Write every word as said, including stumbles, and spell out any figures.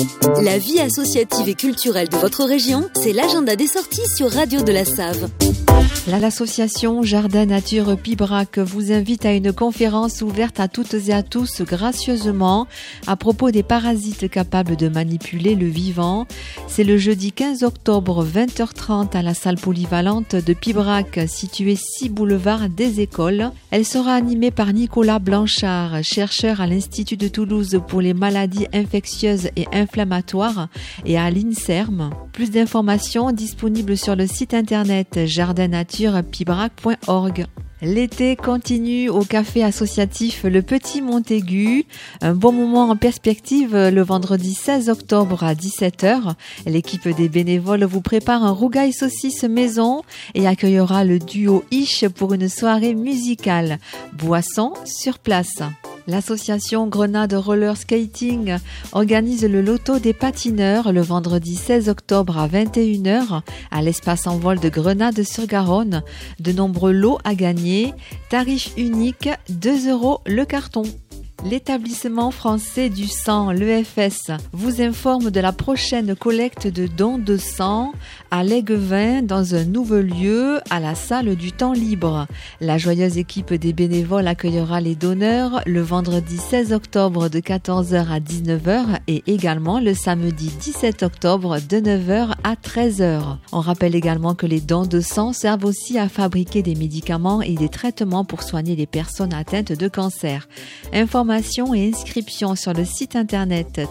La vie associative et culturelle de votre région, c'est l'agenda des sorties sur Radio de la Save. L'association Jardin Nature Pibrac vous invite à une conférence ouverte à toutes et à tous gracieusement à propos des parasites capables de manipuler le vivant. C'est le jeudi quinze octobre vingt heures trente à la salle polyvalente de Pibrac située six boulevard des Écoles. Elle sera animée par Nicolas Blanchard, chercheur à l'Institut de Toulouse pour les maladies infectieuses et inflammatoires et à l'INSERM. Plus d'informations disponibles sur le site internet jardin nature pibrac point org. L'été continue au café associatif Le Petit Montaigu. Un bon moment en perspective le vendredi seize octobre à dix-sept heures. L'équipe des bénévoles vous prépare un rougail saucisse maison et accueillera le duo Ish pour une soirée musicale. Boisson sur place. L'association Grenade Roller Skating organise le loto des patineurs le vendredi seize octobre à vingt et une heures à l'espace en vol de Grenade-sur-Garonne. De nombreux lots à gagner. Tarif unique, deux euros le carton. L'établissement français du sang, l'E F S, vous informe de la prochaine collecte de dons de sang à l'Aiguevin dans un nouveau lieu à la salle du temps libre. La joyeuse équipe des bénévoles accueillera les donneurs le vendredi seize octobre de quatorze heures à dix-neuf heures et également le samedi dix-sept octobre de neuf heures à treize heures. On rappelle également que les dons de sang servent aussi à fabriquer des médicaments et des traitements pour soigner les personnes atteintes de cancer. Informations et inscriptions sur le site internet